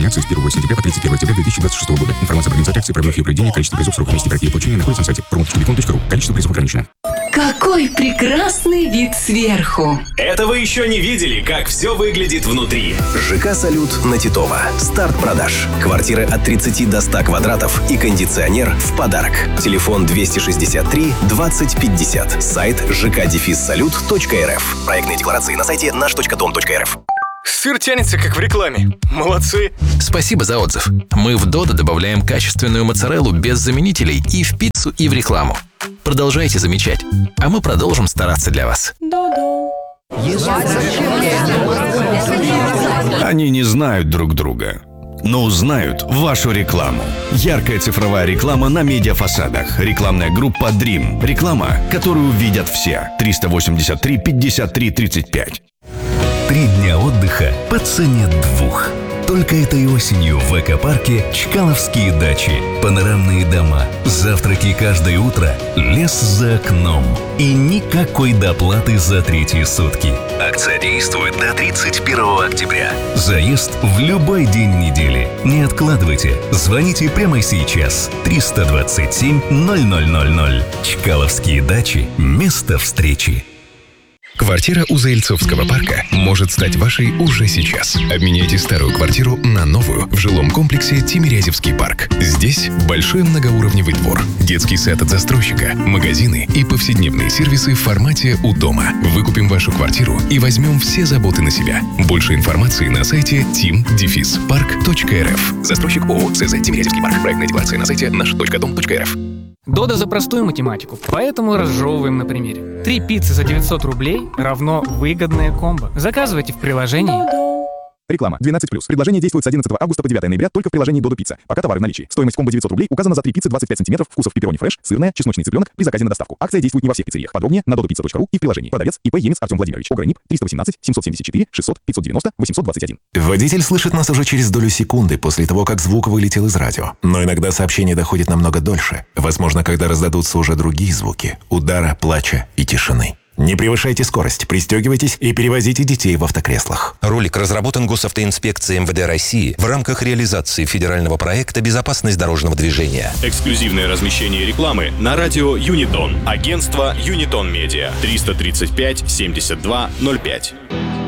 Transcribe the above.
акции с 1 сентября по 31 октября 2026 года. Информация про организацию акции, правила их проведения, количество призов, срок месте и получения находится на сайте promo.telefon.ru. Количество призов ограничено. Какой прекрасный вид сверху! Это вы еще не видели, как все выглядит внутри. ЖК «Салют» на Титова. Старт продаж. Квартиры от 30 до 100 квадратов и кондиционер в подарок. Телефон 263 20 50. Сайт жк-салют.рф. Проектные декларации на сайте наш.дом.рф. Сыр тянется, как в рекламе. Молодцы. Спасибо за отзыв. Мы в Додо добавляем качественную моцареллу без заменителей и в пиццу, и в рекламу. Продолжайте замечать, а мы продолжим стараться для вас. Они не знают друг друга, но узнают вашу рекламу. Яркая цифровая реклама на медиафасадах. Рекламная группа Dream. Реклама, которую увидят все. 383 53 35. 3 дня отдыха по цене 2. Только этой осенью в экопарке Чкаловские дачи. Панорамные дома, завтраки каждое утро, лес за окном. И никакой доплаты за 3 сутки. Акция действует до 31 октября. Заезд в любой день недели. Не откладывайте. Звоните прямо сейчас. 327 0000. Чкаловские дачи. Место встречи. Квартира у Заильцовского парка может стать вашей уже сейчас. Обменяйте старую квартиру на новую в жилом комплексе Тимирязевский парк. Здесь большой многоуровневый двор, детский сад от застройщика, магазины и повседневные сервисы в формате «У дома». Выкупим вашу квартиру и возьмем все заботы на себя. Больше информации на сайте tim-park.rf. Застройщик ООО ЦЗ Тимирязевский парк. Проектная декларация на сайте наш.дом.рф. Додо за простую математику, поэтому разжевываем на примере. 3 пиццы за 900 рублей равно выгодное комбо. Заказывайте в приложении. Реклама. 12+. Предложение действует с 11 августа по 9 ноября только в приложении Додо Пицца. Пока товары в наличии. Стоимость комбо 900 рублей указана за 3 пиццы 25 см, вкусов пепперони фреш, сырная, чесночный цыпленок при заказе на доставку. Акция действует не во всех пиццериях. Подробнее на dodopizza.ru и в приложении. Продавец ИП Емец Артем Владимирович. ОГРНИП 318 774 600 590 821. Водитель слышит нас уже через долю секунды после того, как звук вылетел из радио. Но иногда сообщение доходит намного дольше. Возможно, когда раздадутся уже другие звуки – удара, плача и тишины. Не превышайте скорость, пристегивайтесь и перевозите детей в автокреслах. Ролик разработан Госавтоинспекцией МВД России в рамках реализации федерального проекта «Безопасность дорожного движения». Эксклюзивное размещение рекламы на радио Юнитон. Агентство Юнитон Медиа. 335 72 05.